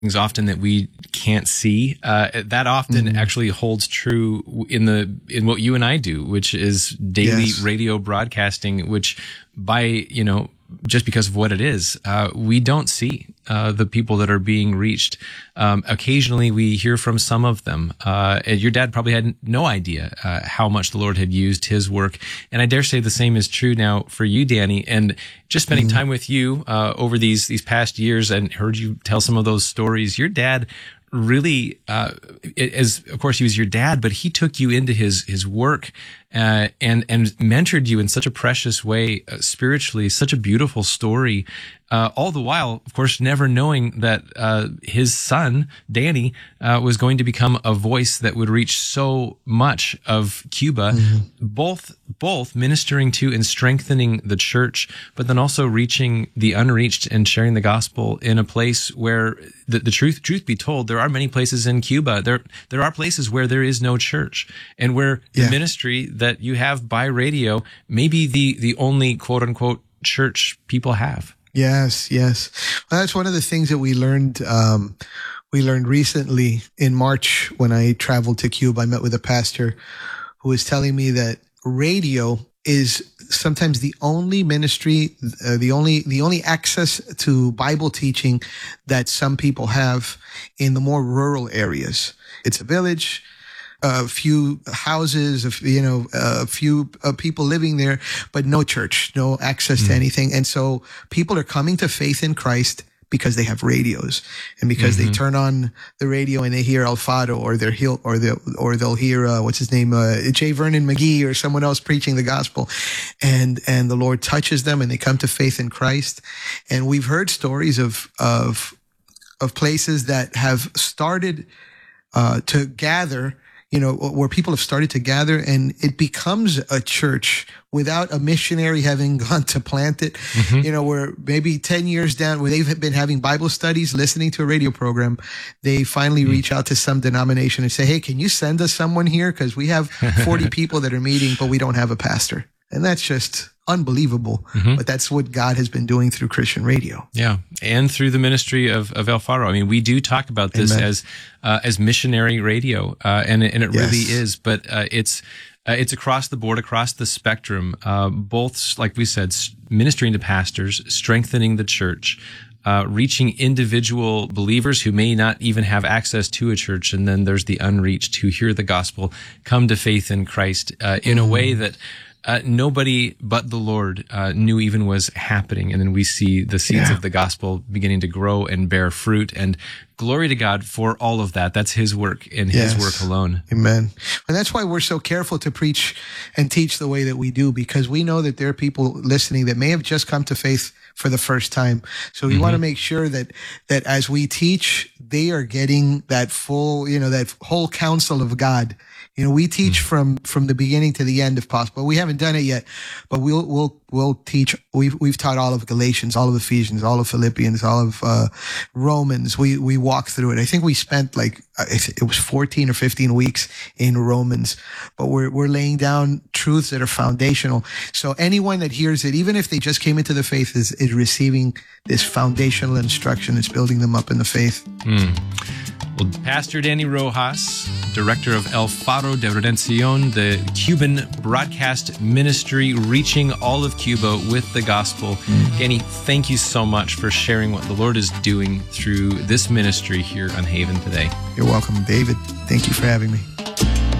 things often that we can't see. That often actually holds true in what you and I do, which is daily radio broadcasting, which just because of what it is, we don't see the people that are being reached. Occasionally we hear from some of them. Your dad probably had no idea how much the Lord had used his work. And I dare say the same is true now for you, Danny. And just spending time with you over these past years and heard you tell some of those stories, your dad really, of course he was your dad, but he took you into his work, and mentored you in such a precious way, spiritually, such a beautiful story, all the while, of course, never knowing that, his son, Danny, was going to become a voice that would reach so much of Cuba, both ministering to and strengthening the church, but then also reaching the unreached and sharing the gospel in a place where the truth be told, there are many places in Cuba. There are places where there is no church, and where the ministry that you have by radio may be the only quote unquote church people have. Yes. Well, that's one of the things that we learned. We learned recently in March when I traveled to Cuba. I met with a pastor who was telling me that radio is sometimes the only ministry, the only access to Bible teaching that some people have in the more rural areas. It's a village, a few houses, a few people living there, but no church, no access to anything. And so people are coming to faith in Christ because they have radios, and because they turn on the radio and they hear El Faro, or they'll hear what's his name, J. Vernon McGee, or someone else preaching the gospel, and the Lord touches them and they come to faith in Christ. And we've heard stories of places that have started to gather, where people have started to gather, and it becomes a church without a missionary having gone to plant it, where maybe 10 years down, where they've been having Bible studies, listening to a radio program, they finally reach out to some denomination and say, hey, can you send us someone here? Because we have 40 people that are meeting, but we don't have a pastor. And that's just unbelievable. But that's what God has been doing through Christian radio. Yeah. And through the ministry of El Faro. I mean, we do talk about this as missionary radio, and it really is, but it's across the board, across the spectrum, both, like we said, ministering to pastors, strengthening the church, reaching individual believers who may not even have access to a church. And then there's the unreached who hear the gospel, come to faith in Christ, in a way that nobody but the Lord knew even was happening. And then we see the seeds of the gospel beginning to grow and bear fruit. And glory to God for all of that. That's his work and his work alone. Amen. And that's why we're so careful to preach and teach the way that we do, because we know that there are people listening that may have just come to faith for the first time. So we want to make sure that as we teach, they are getting that full, that whole counsel of God. We teach from the beginning to the end if possible. We haven't done it yet, but we'll teach. We've taught all of Galatians, all of Ephesians, all of Philippians, all of Romans. We walked through it. I think we spent it was 14 or 15 weeks in Romans, but we're laying down truths that are foundational. So anyone that hears it, even if they just came into the faith, is receiving this foundational instruction. It's building them up in the faith. Well, Pastor Danny Rojas, director of El Faro de Redención, the Cuban broadcast ministry reaching all of Cuba with the gospel. Danny, thank you so much for sharing what the Lord is doing through this ministry here on Haven today. You're welcome, David. Thank you for having me.